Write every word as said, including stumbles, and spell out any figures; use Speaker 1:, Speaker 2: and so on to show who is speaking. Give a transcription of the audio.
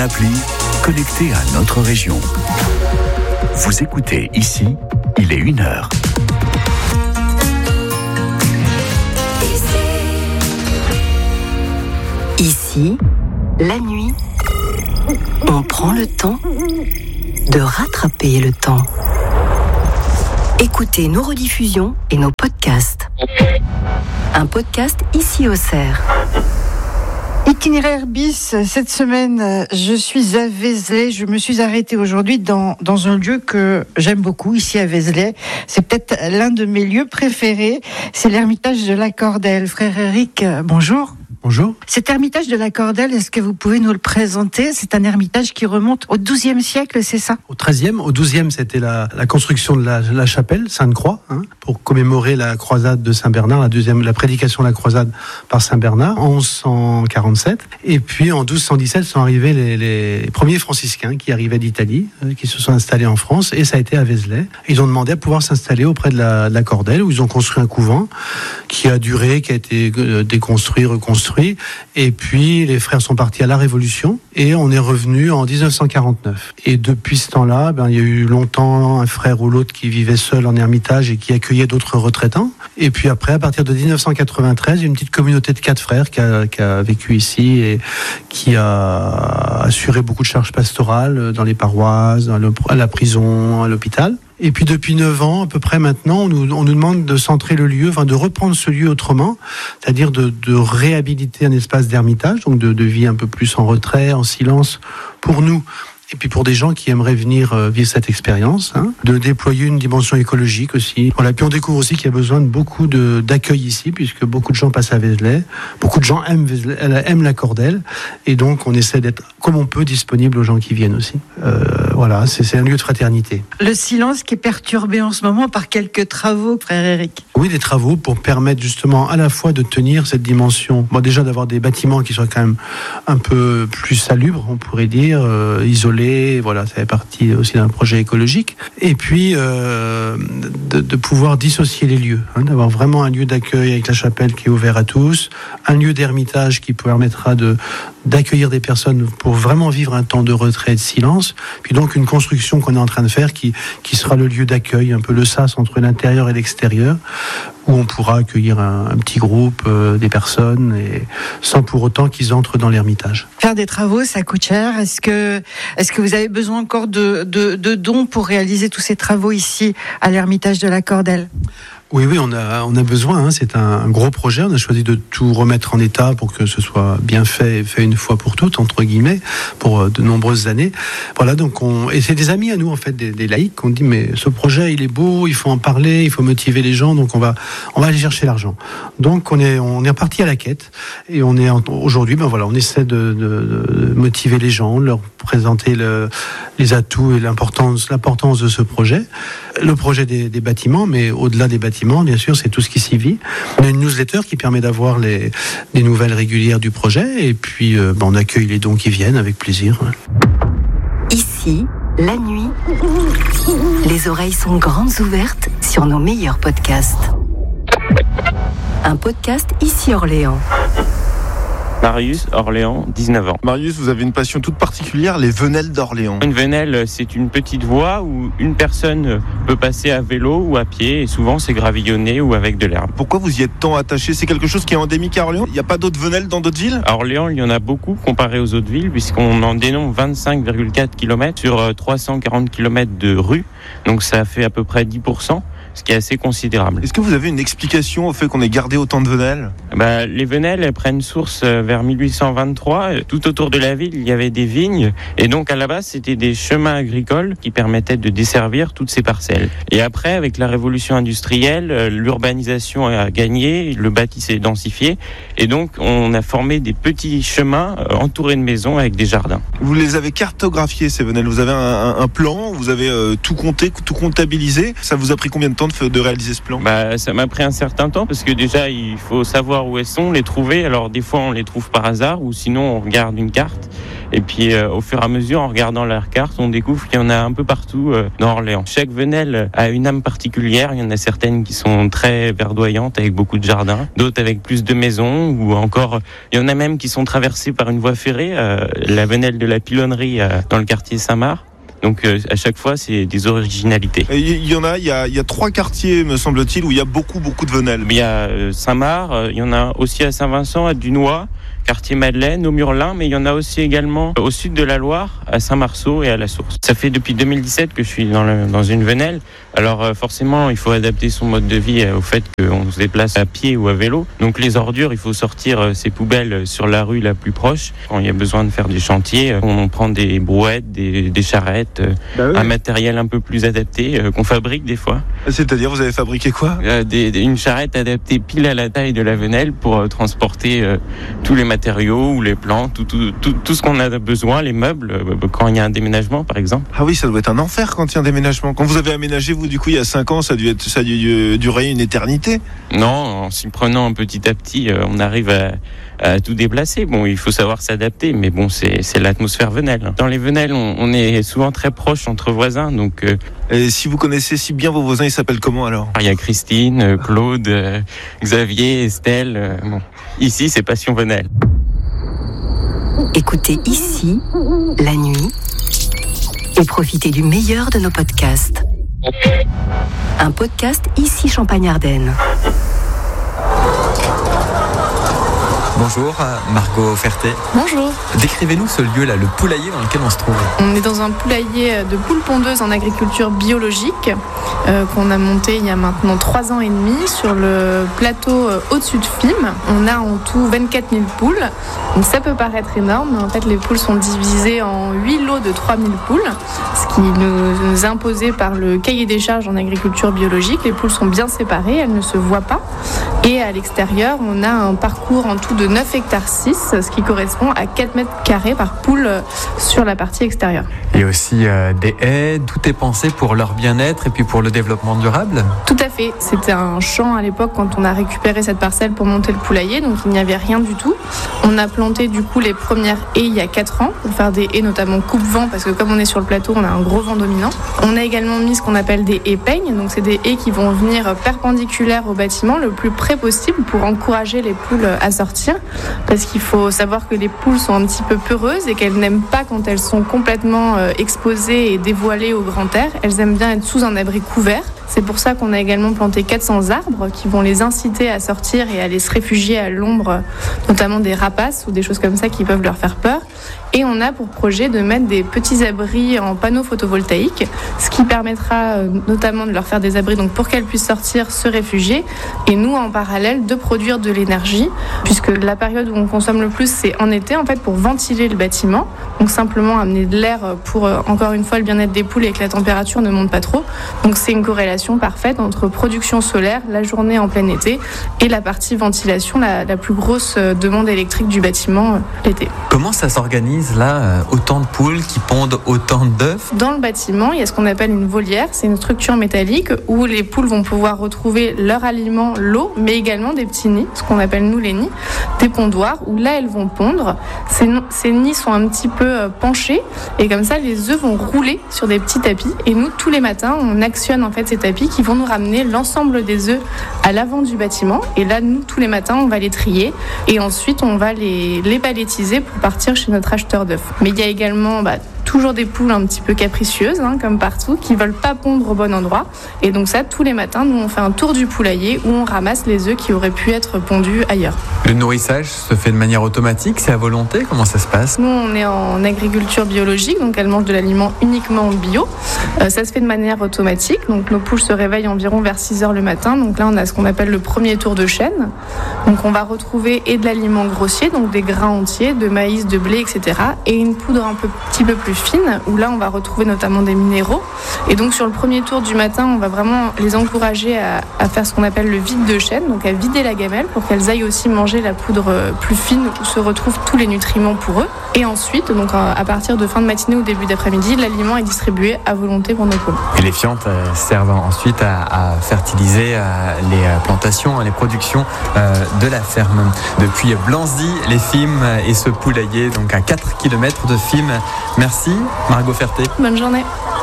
Speaker 1: appli, connecté à notre région. Vous écoutez ici, il est une heure.
Speaker 2: Ici, la nuit, on prend le temps de rattraper le temps. Écoutez nos rediffusions et nos podcasts. Un podcast ici au Cerf.
Speaker 3: Itinéraire bis, cette semaine, je suis à Vézelay. Je me suis arrêtée aujourd'hui dans, dans un lieu que j'aime beaucoup, ici à Vézelay. C'est peut-être l'un de mes lieux préférés. C'est l'ermitage de la Cordelle. Frère Eric, bonjour.
Speaker 4: Bonjour.
Speaker 3: Cet ermitage de la Cordelle, est-ce que vous pouvez nous le présenter ? C'est un ermitage qui remonte au douzième siècle, c'est ça ?
Speaker 4: Au treizième, au douzième, c'était la, la construction de la, la chapelle Sainte-Croix, hein, pour commémorer la croisade de Saint-Bernard, la deuxième, la prédication de la croisade par Saint-Bernard, en onze cent quarante-sept. Et puis en douze cent dix-sept sont arrivés les, les premiers franciscains qui arrivaient d'Italie, euh, qui se sont installés en France, et ça a été à Vézelay. Ils ont demandé à pouvoir s'installer auprès de la, de la Cordelle, où ils ont construit un couvent qui a duré, qui a été euh, déconstruit, reconstruit. Et puis les frères sont partis à la Révolution et on est revenu en dix-neuf cent quarante-neuf. Et depuis ce temps-là, ben, il y a eu longtemps un frère ou l'autre qui vivait seul en ermitage et qui accueillait d'autres retraitants. Et puis après, à partir de dix-neuf cent quatre-vingt-treize, il y a une petite communauté de quatre frères qui a, qui a vécu ici et qui a assuré beaucoup de charges pastorales dans les paroisses, dans le, à la prison, à l'hôpital. Et puis depuis neuf ans, à peu près maintenant, on nous, on nous demande de centrer le lieu, enfin de reprendre ce lieu autrement, c'est-à-dire de, de réhabiliter un espace d'ermitage, donc de, de vie un peu plus en retrait, en silence, pour nous. Et puis pour des gens qui aimeraient venir euh, vivre cette expérience, hein, de déployer une dimension écologique aussi. Voilà. Puis on découvre aussi qu'il y a besoin de beaucoup de, d'accueil ici, puisque beaucoup de gens passent à Vézelay, beaucoup de gens aiment, Vézelay, aiment la Cordelle, et donc on essaie d'être comme on peut disponible aux gens qui viennent aussi. Euh, voilà, c'est, c'est un lieu de fraternité.
Speaker 3: Le silence qui est perturbé en ce moment par quelques travaux, frère Eric.
Speaker 4: Oui, des travaux pour permettre justement à la fois de tenir cette dimension, bon déjà d'avoir des bâtiments qui soient quand même un peu plus salubres, on pourrait dire, euh, isolés. Voilà, ça fait partie aussi d'un projet écologique. Et puis euh, de, de pouvoir dissocier les lieux, hein, d'avoir vraiment un lieu d'accueil avec la chapelle qui est ouvert à tous, un lieu d'ermitage qui permettra de d'accueillir des personnes pour vraiment vivre un temps de retrait et de silence. Puis donc une construction qu'on est en train de faire qui qui sera le lieu d'accueil, un peu le sas entre l'intérieur et l'extérieur, où on pourra accueillir un, un petit groupe, euh, des personnes, et sans pour autant qu'ils entrent dans l'ermitage.
Speaker 3: Faire des travaux, ça coûte cher. Est-ce que, est-ce que vous avez besoin encore de, de, de dons pour réaliser tous ces travaux ici à l'ermitage de la Cordelle ?
Speaker 4: Oui, oui, on a, on a besoin. Hein. C'est un, un gros projet. On a choisi de tout remettre en état pour que ce soit bien fait, fait une fois pour toutes, entre guillemets, pour de nombreuses années. Voilà, donc on, et c'est des amis à nous, en fait, des, des laïcs, qui ont dit, mais ce projet, il est beau, il faut en parler, il faut motiver les gens, donc on va, on va aller chercher l'argent. Donc on est, on est reparti à la quête, et on est, aujourd'hui, ben voilà, on essaie de, de, de motiver les gens, de leur présenter le, les atouts et l'importance, l'importance de ce projet. Le projet des, des bâtiments, mais au-delà des bâtiments, bien sûr, c'est tout ce qui s'y vit. On a une newsletter qui permet d'avoir les, les nouvelles régulières du projet, et puis euh, ben, on accueille les dons qui viennent avec plaisir.
Speaker 2: Ici, la nuit, les oreilles sont grandes ouvertes sur nos meilleurs podcasts. Un podcast ici Orléans.
Speaker 5: Marius, Orléans, dix-neuf ans.
Speaker 6: Marius, vous avez une passion toute particulière, les venelles d'Orléans.
Speaker 5: Une venelle, c'est une petite voie où une personne peut passer à vélo ou à pied, et souvent c'est gravillonné ou avec de l'herbe.
Speaker 6: Pourquoi vous y êtes tant attaché ? C'est quelque chose qui est endémique à Orléans ? Il n'y a pas d'autres venelles dans d'autres villes ?
Speaker 5: À Orléans, il y en a beaucoup comparé aux autres villes, puisqu'on en dénombre vingt-cinq virgule quatre kilomètres sur trois cent quarante kilomètres de rues, donc ça fait à peu près dix pour cent. Ce qui est assez considérable.
Speaker 6: Est-ce que vous avez une explication au fait qu'on ait gardé autant de venelles ?
Speaker 5: Bah, les venelles, elles prennent source vers mille huit cent vingt-trois. Tout autour de la ville, il y avait des vignes. Et donc, à la base, c'était des chemins agricoles qui permettaient de desservir toutes ces parcelles. Et après, avec la révolution industrielle, l'urbanisation a gagné, le bâti s'est densifié. Et donc, on a formé des petits chemins entourés de maisons avec des jardins.
Speaker 6: Vous les avez cartographiés, ces venelles ? Vous avez un, un, un plan ? Vous avez euh, tout compté, tout comptabilisé ? Ça vous a pris combien de temps de, de réaliser ce plan ?
Speaker 5: Bah, ça m'a pris un certain temps parce que déjà il faut savoir où elles sont, les trouver. Alors des fois on les trouve par hasard ou sinon on regarde une carte Et puis euh, au fur et à mesure, en regardant leur carte, on découvre qu'il y en a un peu partout euh, dans Orléans. Chaque venelle a une âme particulière. Il y en a certaines qui sont très verdoyantes avec beaucoup de jardins, d'autres avec plus de maisons, ou encore il y en a même qui sont traversées par une voie ferrée, euh, la venelle de la Pilonnerie euh, dans le quartier Saint-Marc. Donc euh, à chaque fois, c'est des originalités.
Speaker 6: Il y en a, il y a, il y a trois quartiers, me semble-t-il, où il y a beaucoup, beaucoup de venelles.
Speaker 5: Il y a euh, Saint-Marc, euh, il y en a aussi à Saint-Vincent, à Dunois, quartier Madeleine, au Murlin, mais il y en a aussi également au sud de la Loire, à Saint-Marceau et à la Source. Ça fait depuis deux mille dix-sept que je suis dans, le, dans une venelle. Alors euh, forcément, il faut adapter son mode de vie euh, au fait qu'on se déplace à pied ou à vélo. Donc les ordures, il faut sortir euh, ses poubelles sur la rue la plus proche. Quand il y a besoin de faire des chantiers, euh, on prend des brouettes, des, des charrettes, euh, bah oui. un matériel un peu plus adapté euh, qu'on fabrique des fois.
Speaker 6: C'est-à-dire, vous avez fabriqué quoi ?
Speaker 5: euh, des, des, Une charrette adaptée pile à la taille de la venelle pour euh, transporter euh, tous les matériaux matériaux ou les plans, tout, tout, tout, tout ce qu'on a besoin, les meubles, quand il y a un déménagement par exemple.
Speaker 6: Ah oui, ça doit être un enfer quand il y a un déménagement. Quand vous avez aménagé, vous, du coup, il y a cinq ans, ça a dû, être, ça a dû durer une éternité.
Speaker 5: Non, en s'y prenant petit à petit, on arrive à, à tout déplacer. Bon, il faut savoir s'adapter, mais bon, c'est, c'est l'atmosphère venelle. Dans les venelles, on, on est souvent très proches entre voisins, donc... Euh,
Speaker 6: Et si vous connaissez si bien vos voisins, ils s'appellent comment alors ?
Speaker 5: Il y a Christine, Claude, euh, Xavier, Estelle. Euh, bon. Ici, c'est Passion Venelle.
Speaker 2: Écoutez Ici, la nuit, et profitez du meilleur de nos podcasts. Un podcast Ici Champagne-Ardenne.
Speaker 7: Bonjour, Margot Ferté.
Speaker 8: Bonjour.
Speaker 7: Décrivez-nous ce lieu-là, le poulailler dans lequel on se trouve.
Speaker 8: On est dans un poulailler de poules pondeuses en agriculture biologique euh, qu'on a monté il y a maintenant trois ans et demi sur le plateau euh, au-dessus de Fismes. On a en tout vingt-quatre mille poules. Donc ça peut paraître énorme, mais en fait les poules sont divisées en huit lots de trois mille poules, ce qui nous, nous est imposé par le cahier des charges en agriculture biologique. Les poules sont bien séparées, elles ne se voient pas. Et à l'extérieur, on a un parcours en tout de neuf hectares six, ce qui correspond à quatre mètres carrés par poule sur la partie extérieure.
Speaker 7: Il y a aussi euh, des haies, tout est pensé pour leur bien-être et puis pour le développement durable ?
Speaker 8: Tout à fait, c'était un champ à l'époque quand on a récupéré cette parcelle pour monter le poulailler, donc il n'y avait rien du tout. On a planté du coup les premières haies il y a quatre ans, pour faire des haies notamment coupe-vent, parce que comme on est sur le plateau, on a un gros vent dominant. On a également mis ce qu'on appelle des haies peignes, donc c'est des haies qui vont venir perpendiculaires au bâtiment le plus près possible pour encourager les poules à sortir, parce qu'il faut savoir que les poules sont un petit peu peureuses et qu'elles n'aiment pas quand elles sont complètement exposées et dévoilées au grand air. Elles aiment bien être sous un abri couvert. C'est pour ça qu'on a également planté quatre cents arbres qui vont les inciter à sortir et à aller se réfugier à l'ombre, notamment des rapaces ou des choses comme ça qui peuvent leur faire peur. Et on a pour projet de mettre des petits abris en panneaux photovoltaïques, ce qui permettra notamment de leur faire des abris donc pour qu'elles puissent sortir, se réfugier, et nous en parallèle de produire de l'énergie, puisque la période où on consomme le plus c'est en été en fait pour ventiler le bâtiment, donc simplement amener de l'air pour encore une fois le bien-être des poules et que la température ne monte pas trop. Donc c'est une corrélation parfaite entre production solaire, la journée en plein été, et la partie ventilation, la, la plus grosse demande électrique du bâtiment l'été.
Speaker 7: Comment ça s'organise là, autant de poules qui pondent autant d'œufs ?
Speaker 8: Dans le bâtiment, il y a ce qu'on appelle une volière, c'est une structure métallique où les poules vont pouvoir retrouver leur aliment, l'eau, mais également des petits nids, ce qu'on appelle nous les nids, des pondoirs où là elles vont pondre. Ces, ces nids sont un petit peu penchés et comme ça les œufs vont rouler sur des petits tapis, et nous tous les matins on actionne en fait ces tapis qui vont nous ramener l'ensemble des œufs à l'avant du bâtiment, et là nous tous les matins on va les trier et ensuite on va les, les palettiser pour partir chez notre acheteur d'œufs. Mais il y a également bah, toujours des poules un petit peu capricieuses, hein, comme partout, qui veulent pas pondre au bon endroit. Et donc ça, tous les matins, nous on fait un tour du poulailler où on ramasse les œufs qui auraient pu être pondus ailleurs.
Speaker 7: Le nourrissage se fait de manière automatique, c'est à volonté ? Comment ça se passe ?
Speaker 8: Nous on est en agriculture biologique, donc elles mangent de l'aliment uniquement bio. Euh, ça se fait de manière automatique, donc nos poules se réveillent environ vers six heures le matin. Donc là on a ce qu'on appelle le premier tour de chaîne. Donc on va retrouver et de l'aliment grossier, donc des grains entiers, de maïs, de blé, et cetera. Et une poudre un peu, petit peu plus fines, où là on va retrouver notamment des minéraux. Et donc sur le premier tour du matin, on va vraiment les encourager à, à faire ce qu'on appelle le vide de chêne, donc à vider la gamelle pour qu'elles aillent aussi manger la poudre plus fine où se retrouvent tous les nutriments pour eux. Et ensuite, donc à partir de fin de matinée ou début d'après-midi, l'aliment est distribué à volonté pour nos poules.
Speaker 7: Et les fientes euh, servent ensuite à, à fertiliser euh, les plantations, les productions euh, de la ferme. Depuis Blanzy, les Fimes et ce poulailler, donc à quatre kilomètres de Fimes. Merci Margot Ferté.
Speaker 8: Bonne journée.